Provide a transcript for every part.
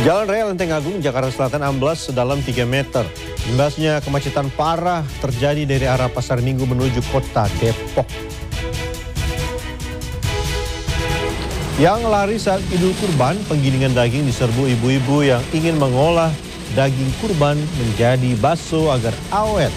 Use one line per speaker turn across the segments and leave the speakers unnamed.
Jalan Raya Lenteng Agung, Jakarta Selatan amblas sedalam 3 meter. Imbasnya kemacetan parah terjadi dari arah Pasar Minggu menuju kota Depok. Yang lari saat Idul Kurban, penggilingan daging diserbu ibu-ibu yang ingin mengolah daging kurban menjadi bakso agar awet.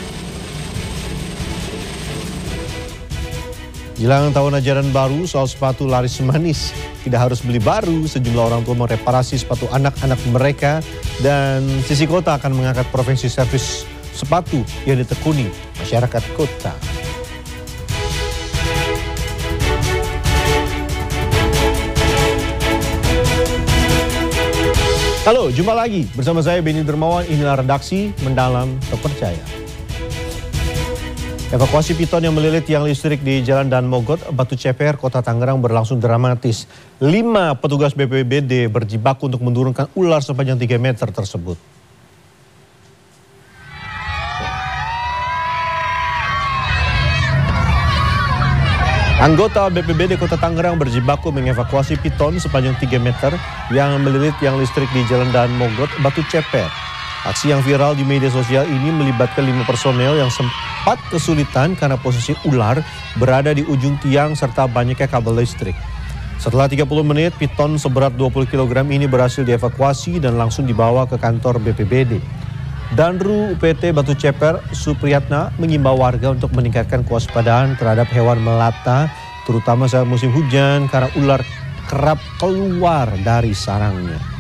Jelang tahun ajaran baru, soal sepatu laris manis. Tidak harus beli baru, sejumlah orang tua mereparasi sepatu anak-anak mereka. Dan Sisi Kota akan mengangkat profesi servis sepatu yang ditekuni masyarakat kota. Halo, jumpa lagi bersama saya Benny Dermawan. Inilah redaksi Mendalam Terpercaya. Evakuasi piton yang melilit tiang listrik di Jalan Dan Mogot, Batu Ceper, Kota Tangerang berlangsung dramatis. 5 petugas BPBD berjibaku untuk menurunkan ular sepanjang 3 meter tersebut. Anggota BPBD Kota Tangerang berjibaku mengevakuasi piton sepanjang 3 meter yang melilit tiang listrik di Jalan Dan Mogot, Batu Ceper. Aksi yang viral di media sosial ini melibatkan 5 personel yang sempat kesulitan karena posisi ular berada di ujung tiang serta banyaknya kabel listrik. Setelah 30 menit, piton seberat 20 kg ini berhasil dievakuasi dan langsung dibawa ke kantor BPBD. Danru UPT Batu Ceper, Supriyatna, mengimbau warga untuk meningkatkan kewaspadaan terhadap hewan melata, terutama saat musim hujan karena ular kerap keluar dari sarangnya.